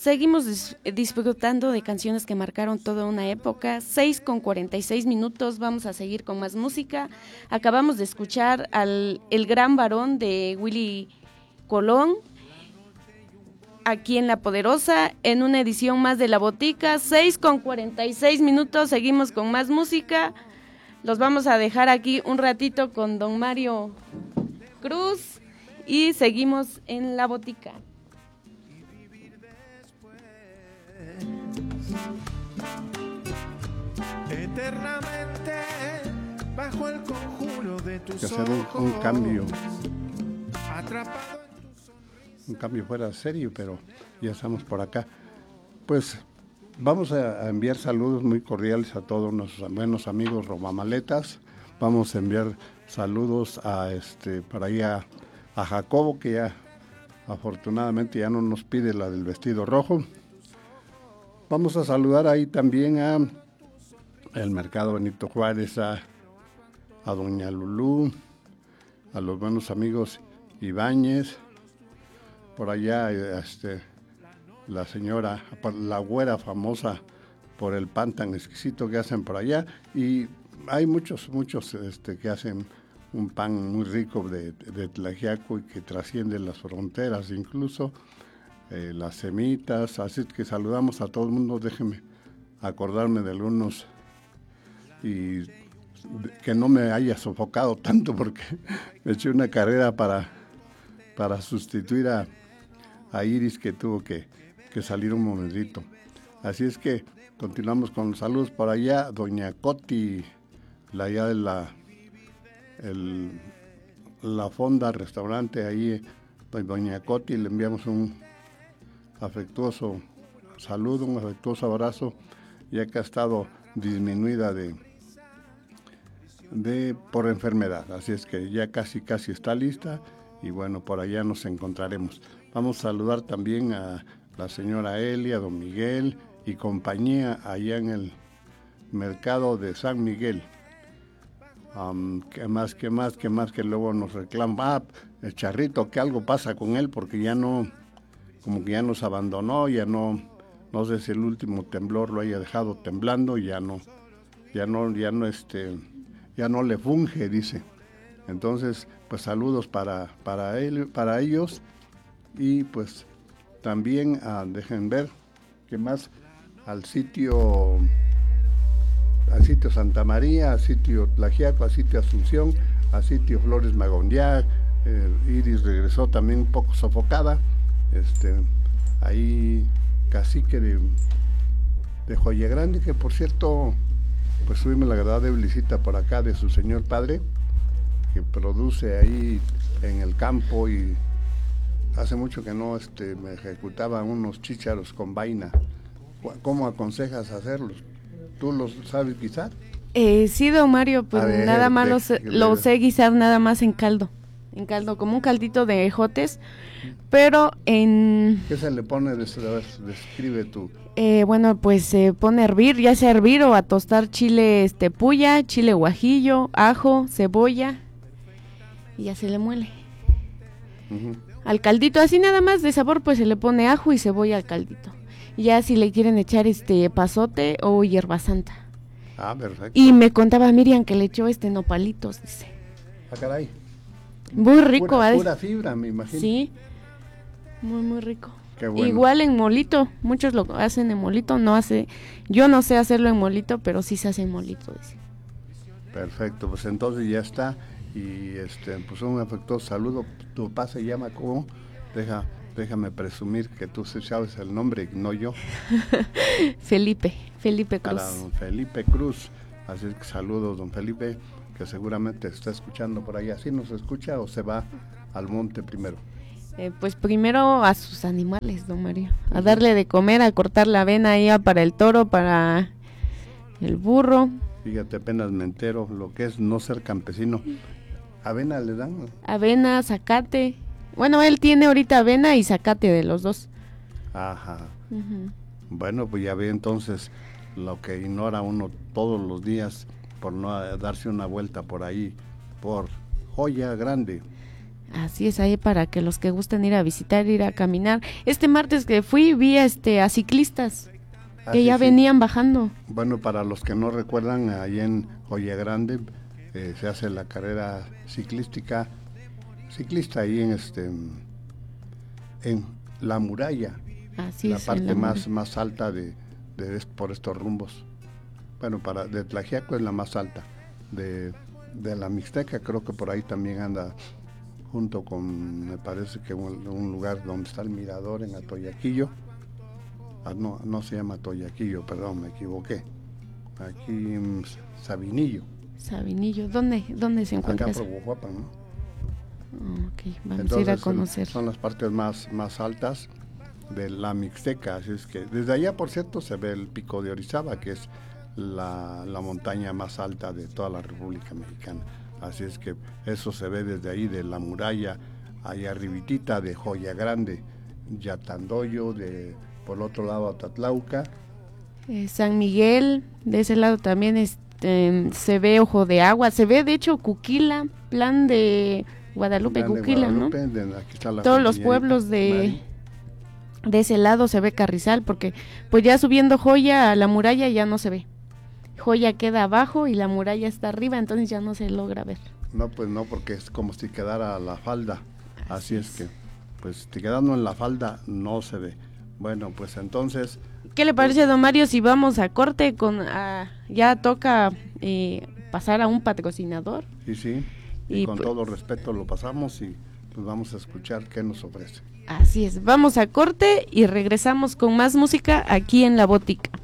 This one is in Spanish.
Seguimos disfrutando de canciones que marcaron toda una época. 6:46 vamos a seguir con más música. Acabamos de escuchar al El Gran Varón de Willy Colón, aquí en La Poderosa, en una edición más de La Botica. 6:46, seguimos con más música. Los vamos a dejar aquí un ratito con don Mario Cruz y seguimos en La Botica. Eternamente bajo el conjuro de tus ojos. Que hacer un cambio. Atrapado en tu sonrisa. Un cambio fuera de serie, pero ya estamos por acá. Pues vamos a enviar saludos muy cordiales a todos nuestros buenos amigos romamaletas. Vamos a enviar saludos a para allá a Jacobo, que ya afortunadamente ya no nos pide la del vestido rojo. Vamos a saludar ahí también a el Mercado Benito Juárez, a doña Lulú, a los buenos amigos Ibáñez, por allá la señora, la güera famosa por el pan tan exquisito que hacen por allá, y hay muchos que hacen un pan muy rico de Tlaxiaco y que trasciende las fronteras, incluso las semitas, así que saludamos a todo el mundo. Déjenme acordarme de algunos y que no me haya sofocado tanto, porque me eché una carrera para sustituir a Iris, que tuvo que salir un momentito. Así es que continuamos con los saludos por allá. Doña Coti, allá de la fonda restaurante, ahí doña Coti, le enviamos un afectuoso saludo, un afectuoso abrazo, ya que ha estado disminuida por enfermedad, así es que ya casi está lista, y bueno, por allá nos encontraremos. Vamos a saludar también a la señora Elia, don Miguel y compañía allá en el mercado de San Miguel. ¿Qué más? Que luego nos reclama, el Charrito, que algo pasa con él, porque ya no, como que ya nos abandonó, ya no sé si el último temblor lo haya dejado temblando, ya no le funge, dice. Entonces, pues saludos para ellos, y pues también dejen ver qué más, al sitio Santa María, al sitio Tlaxiaco, al sitio Asunción, al sitio Flores Magón. Iris regresó también un poco sofocada, ahí Cacique de Joya Grande, que por cierto, pues tuvimos la agradable visita por acá de su señor padre, que produce ahí en el campo, y hace mucho que no me ejecutaba unos chícharos con vaina. ¿Cómo aconsejas hacerlos? ¿Tú los sabes guisar? Sí, don Mario, pues nada más lo sé guisar nada más en caldo, como un caldito de ejotes, pero en... ¿Qué se le pone? Describe tú. Bueno, pues se pone a hervir, ya sea a hervir o a tostar chile puya, chile guajillo, ajo, cebolla, y ya se le muele. Uh-huh. Al caldito, así nada más de sabor, pues se le pone ajo y cebolla al caldito. Ya si le quieren echar pasote o hierba santa. Ah, perfecto. Y me contaba Miriam que le echó nopalitos, dice. Ah, caray. Muy rico, pura fibra, me imagino. Sí, muy, muy rico. Qué bueno. Igual en molito, muchos lo hacen en molito, yo no sé hacerlo en molito, pero sí se hace en molito, dice. Perfecto, pues entonces ya está, y pues un afectuoso saludo. Tu papá se llama ¿cómo? Déjame presumir que tú sabes el nombre, no yo. Felipe Cruz. Para don Felipe Cruz, así es que saludos, don Felipe, que seguramente está escuchando por allá. ¿Sí nos escucha o se va al monte primero? Pues primero a sus animales, don Mario, a darle de comer, a cortar la avena ahí para el toro, para el burro. Fíjate, apenas me entero lo que es no ser campesino. ¿Avena le dan? Avena, zacate. Bueno, él tiene ahorita avena y zacate de los dos. Ajá. Uh-huh. Bueno, pues ya ve entonces lo que ignora uno todos los días por no darse una vuelta por ahí, por Joya Grande. Así es, ahí para que los que gusten ir a visitar, ir a caminar. Este martes que fui, vi a ciclistas que ya venían bajando. Bueno, para los que no recuerdan, ahí en Joya Grande se hace la carrera ciclista ahí en la muralla. Así la es, parte más alta por estos rumbos. Bueno, de Tlaxiaco es la más alta. De la Mixteca creo que por ahí también anda, junto con, me parece que un lugar donde está el mirador en Atoyaquillo. No se llama Atoyaquillo, perdón, me equivoqué. Aquí Sabinillo. ¿Dónde se encuentra? Acá por Guajuapan, ¿no? Ok, vamos Entonces, a ir a conocer. Son las partes más altas de la Mixteca, así es que desde allá, por cierto, se ve el Pico de Orizaba, que es la montaña más alta de toda la República Mexicana. Así es que eso se ve desde ahí, de la muralla, allá arribitita, de Joya Grande, Yatandoyo, por el otro lado Atatlauca. San Miguel, de ese lado también se ve Ojo de Agua, se ve de hecho Cuquila, Plan de Guadalupe, Cuquila, ¿no? Aquí está todos los pueblos de ese lado se ve Carrizal, porque pues ya subiendo Joya a la muralla ya no se ve. Joya queda abajo y la muralla está arriba, entonces ya no se logra ver. No, pues no, porque es como si quedara la falda. Así es que, pues si quedando en la falda no se ve. Bueno, pues entonces... ¿Qué le parece, don Mario, si vamos a corte ya toca pasar a un patrocinador? Sí, y con todo respeto lo pasamos y pues vamos a escuchar qué nos ofrece. Así es, vamos a corte y regresamos con más música aquí en La Botica.